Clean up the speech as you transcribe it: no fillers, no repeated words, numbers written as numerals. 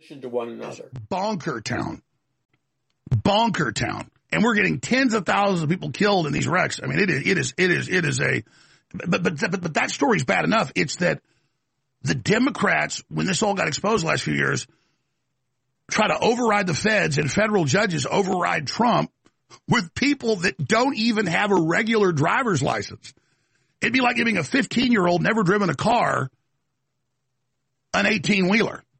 to one another. Bonker town. Bonker town. And we're getting tens of thousands of people killed in these wrecks. I mean, it is a, but that story's bad enough. It's that the Democrats, when this all got exposed the last few years, try to override the feds and federal judges override Trump with people that don't even have a regular driver's license. It'd be like giving a 15-year-old never driven a car an 18-wheeler.